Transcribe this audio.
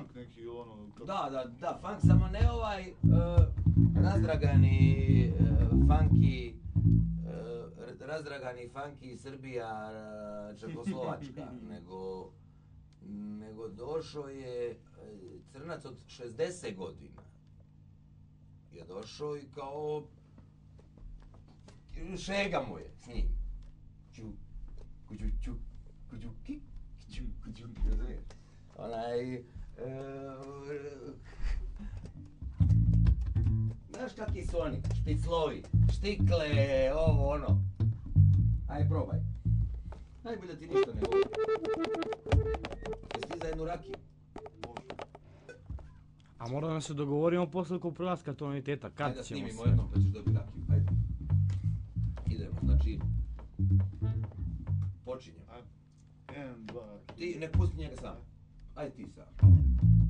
funk neki ono... Da, funk, samo ne ovaj razdragani funky Srbija, Čekoslovačka, nego došao je crnac od 60 godina. Je došao i kao šega mu je s njim. Razumiješ? Znaš kakvi su oni? Špiclovi, štikle, ovo ono. Aj probaj. Najbolje da ti ništa ne govori. Jesi ti za jednu rakiju? A moramo da se dogovorimo posle oko prelaska tonaliteta, kad ćemo se... Ajde da snimimo jednom pa ćeš dobiti rakiju, ajde. Idemo, znači... Počinjem. Jedan, dva... Ti ne pusti njega sam. Ajde ti sam.